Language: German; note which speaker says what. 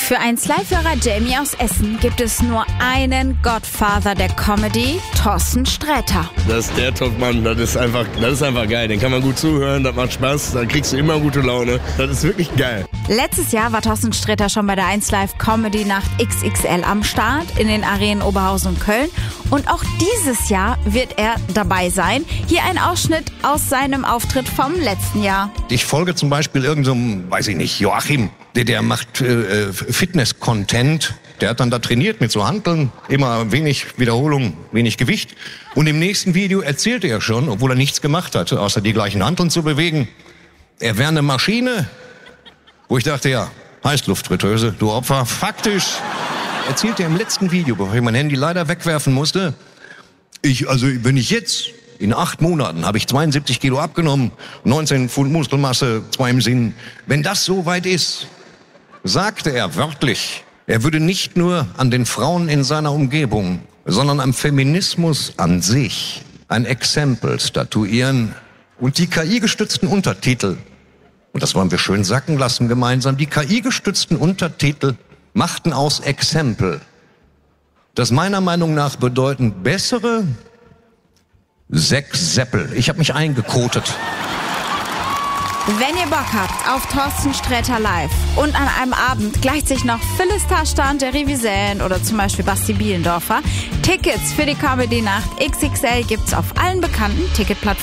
Speaker 1: Für einen Live-Hörer Jamie aus Essen gibt es nur einen Godfather der Comedy, Thorsten Sträter.
Speaker 2: Das ist der Topmann, das ist einfach geil. Den kann man gut zuhören, das macht Spaß, da kriegst du immer gute Laune. Das ist wirklich geil.
Speaker 1: Letztes Jahr war Thorsten Sträter schon bei der 1Live Comedy Nacht XXL am Start in den Arenen Oberhausen und Köln. Und auch dieses Jahr wird er dabei sein. Hier ein Ausschnitt aus seinem Auftritt vom letzten Jahr.
Speaker 3: Ich folge zum Beispiel irgendeinem, weiß ich nicht, Joachim, der macht Fitness-Content. Der hat dann da trainiert mit so Hanteln, immer wenig Wiederholung, wenig Gewicht. Und im nächsten Video erzählte er schon, obwohl er nichts gemacht hat, außer die gleichen Hanteln zu bewegen, er wäre eine Maschine. Wo ich dachte, ja, Heißluftfritteuse, du Opfer. Faktisch erzählte er im letzten Video, bevor ich mein Handy leider wegwerfen musste, wenn ich jetzt in 8 Monaten habe ich 72 Kilo abgenommen, 19 Pfund Muskelmasse, 2 im Sinn. Wenn das so weit ist, sagte er wörtlich, er würde nicht nur an den Frauen in seiner Umgebung, sondern am Feminismus an sich ein Exempel statuieren. Und die KI-gestützten Untertitel, und das wollen wir schön sacken lassen gemeinsam, die KI-gestützten Untertitel machten aus Exempel, das meiner Meinung nach bedeuten bessere 6 Seppel. Ich habe mich eingekotet.
Speaker 1: Wenn ihr Bock habt auf Thorsten Sträter live und an einem Abend gleichzeitig noch Phyllis Taschtan und der Revisellen oder zum Beispiel Basti Bielendorfer, Tickets für die Comedy Nacht XXL gibt's auf allen bekannten Ticketplattformen.